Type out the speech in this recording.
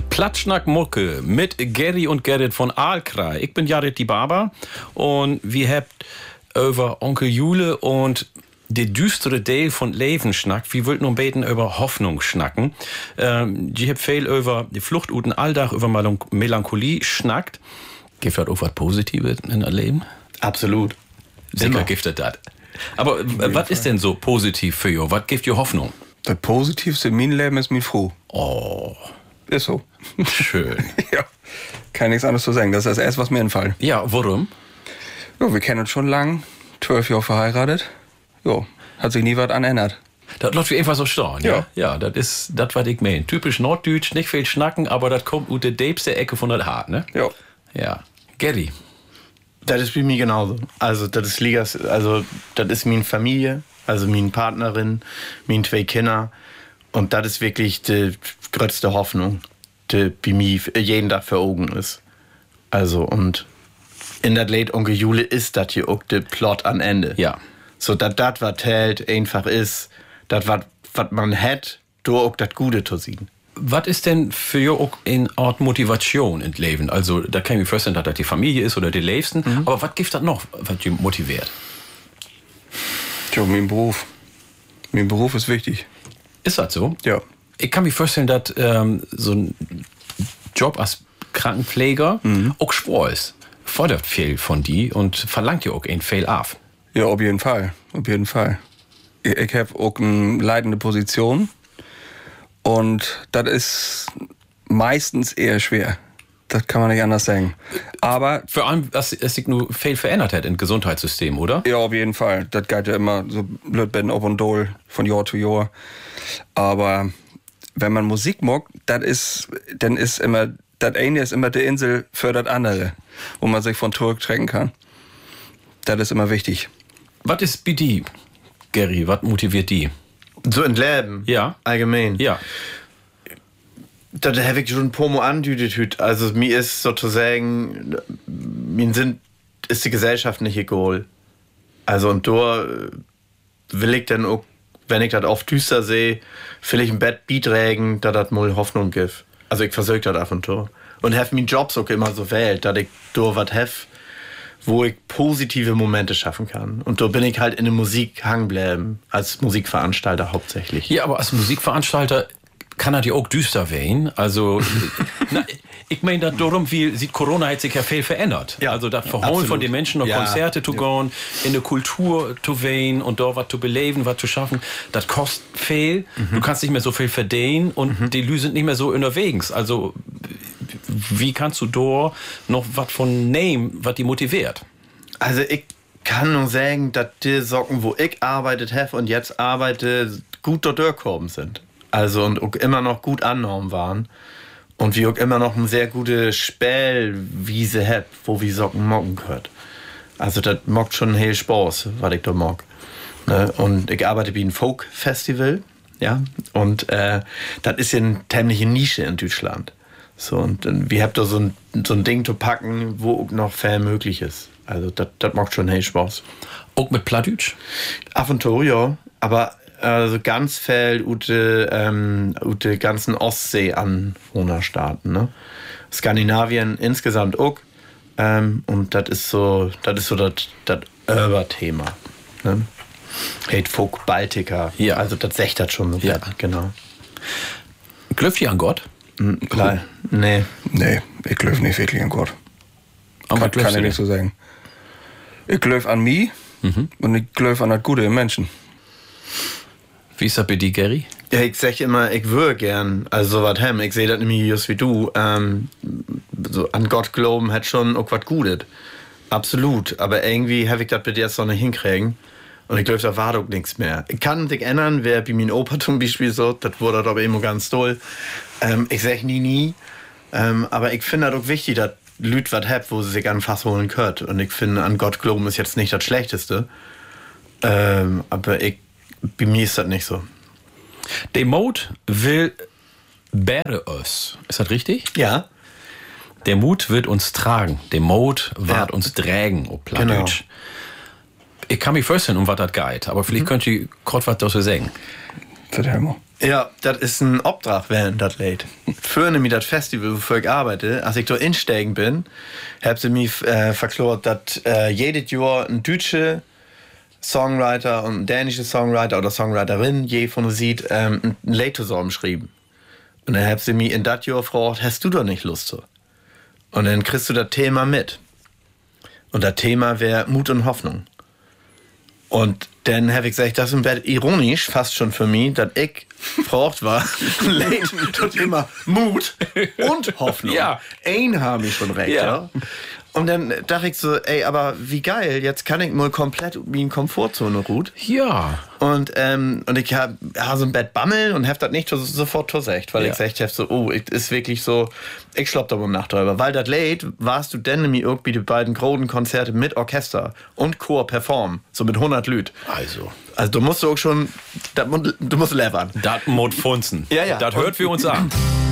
Platschnack Mucke mit Gary und Gerrit von Aalkrai. Ich bin Jared die Barber und wir habt über Onkel Jule und die düstere Deel von Leven schnackt. Wir wollten nun beten über Hoffnung schnacken. Die habt viel über die Flucht uten Alldach, über Melancholie schnackt. Gibt das auch was Positives in das Leben? Absolut. Sicher gibt es das. Aber was ist denn so positiv für ihr? Was gibt ihr Hoffnung? Das Positivste in meinem Leben ist mir froh. Oh. Ist so. Schön. Ja. Kann nichts anderes zu sagen. Das ist das Erste, was mir entfällt. Ja, warum? Ja, wir kennen uns schon lang. 12 Jahre verheiratet. Ja, hat sich nie was anändert. Das läuft wie einfach so stark, ja? Ja, das ist das, was ich meine. Typisch Norddeutsch, nicht viel schnacken, aber das kommt aus der deepste Ecke von der Hart, ne? Ja. Ja. Gary. Das ist bei mir genauso. Also, das ist meine Familie, also meine Partnerin, meine 2 Kinder. Und das ist wirklich die größte Hoffnung, die bei mir jeden Tag vor Augen ist. Also, und in das Lied Onkel Jule ist das hier auch der Plot am Ende. Ja. So, dass das, was hält, einfach ist, das, was man hat, da auch das Gute zu sehen. Was ist denn für ihr auch eine Art Motivation im Leben? Also, da kann ich mir vorstellen, dass das die Familie ist oder die Liebsten. Aber was gibt das noch, was dich motiviert? Tja, mein Beruf. Mein Beruf ist wichtig. Ist das so? Ja. Ich kann mir vorstellen, dass so ein Job als Krankenpfleger auch schwer ist. Fordert viel von die und verlangt ja auch ein viel ab. Ja, auf jeden Fall. Auf jeden Fall. Ich habe auch eine leitende Position. Und das ist meistens eher schwer. Das kann man nicht anders sagen. Aber vor allem, dass es sich nur viel verändert hat im Gesundheitssystem, oder? Ja, auf jeden Fall. Das geht ja immer so blöd bin ob und dol von Jahr zu Jahr. Aber wenn man Musik mag, dann ist immer das eine ist immer die Insel für das andere, wo man sich von Tour trecken kann. Das ist immer wichtig. Was ist bei dir, Gary? Was motiviert die? So in Leben? Ja. Allgemein? Ja. Das habe ich schon ein paar Mal angedeutet. Also mir ist sozusagen, mir ist die Gesellschaft nicht egal. Also und da will ich dann auch, wenn ich das auf düster sehe, will ich im Bett beitragen, dass das mal Hoffnung gibt. Also ich versuche das ab und zu. Und habe meinen Jobs auch immer so wählt, dass ich da was habe, wo ich positive Momente schaffen kann. Und da bin ich halt in der Musik hängen bleiben, als Musikveranstalter hauptsächlich. Ja, aber als Musikveranstalter kann das ja auch düster werden. Also, ich meine, darum, wie sieht Corona hat sich ja viel verändert. Ja, also das Verhauen von den Menschen, noch Konzerte zu gehen, in der Kultur zu gehen und da was zu beleben, was zu schaffen, das kostet viel. Du kannst nicht mehr so viel verdienen und die Leute sind nicht mehr so unterwegs. Also, wie kannst du da noch was von nehmen, was die motiviert? Also, ich kann nur sagen, dass die Socken, wo ich arbeitet habe und jetzt arbeite, gut dort durchgekommen sind. Also und auch immer noch gut angenommen waren. Und wir auch immer noch eine sehr gute Spielwiese haben, wo wir Socken mocken können. Also das macht schon viel Spaß, was ich da mag. Ne? Und ich arbeite bei einem Folk-Festival, ja. Und das ist ja eine ziemliche Nische in Deutschland. So, und wir haben da so ein Ding zu packen, wo auch noch viel möglich ist. Also das macht schon viel Spaß. Auch mit Plattdeutsch? Ab und zu, ja. Aber also ganz viel ute ganzen Ostsee-Anwohnerstaaten, ne? Skandinavien insgesamt auch. Und das ist so das Urban-Thema. Ne? Hate Folk Baltica. Ja. Also das sagt das schon. Ja. Genau. Glaubt ihr an Gott? Nein. Nee, ich glaube nicht wirklich an Gott. Aber Kann ich nicht so sagen. Ich glaube an mich und ich glaube an das Gute im Menschen. Wie ist das bei dir, Gary? Ja, ich sag immer, ich würde gern, also so was haben. Ich sehe das nämlich just wie du. So an Gott glauben hat schon auch was Gutes. Absolut. Aber irgendwie habe ich das bitte jetzt noch nicht hinkriegen. Und ich glaube, da war doch nichts mehr. Ich kann mich erinnern, wer bei meinem Opa zum Beispiel so, das wurde aber immer ganz toll. Ich sag nie. Aber ich finde das auch wichtig, dass Leute was haben, wo sie sich an Fass holen können. Und ich finde, an Gott glauben ist jetzt nicht das Schlechteste. Aber bei mir ist das nicht so. Der Mut will bäre uns. Ist das richtig? Ja. Der Mut wird uns tragen. Der Mut wird uns tragen, auf Plattdeutsch. Genau. Ich kann mich vorstellen, was das geht. Aber vielleicht könnt ihr kurz was dazu sagen. Vertell mal. Ja, das ist ein Obdrach während das Lied. Für nämlich das Festival, wofür ich arbeite, als ich da insteigen bin, haben sie mich verklort, dass jedes Jahr ein deutscher Songwriter und ein dänischer Songwriter oder Songwriterin je von uns sieht, ein Lied zusammengeschrieben. Und dann haben sie mich in das Jahr gefragt, hast du da nicht Lust zu? Und dann kriegst du das Thema mit. Und das Thema wäre Mut und Hoffnung. Und dann habe ich gesagt, das ist ein bisschen ironisch, fast schon für mich, dass ich gefragt war, das Thema Mut und Hoffnung. Ja. Ein habe ich schon recht, ja. Und dann dachte ich so, ey, aber wie geil, jetzt kann ich mal komplett wie in Komfortzone ruht. Ja. Und ich hab so ein Bett bammel und hab das nicht sofort gesagt, weil ich gesagt hab so, oh, es ist wirklich so, ich schlopp da mal Nacht drüber. Weil das late warst du dann nämlich irgendwie die beiden großen Konzerte mit Orchester und Chor performen, so mit 100 Lüt. Also du musst auch schon, du musst levern. Das muss funzen. Ja. Das hört für uns an.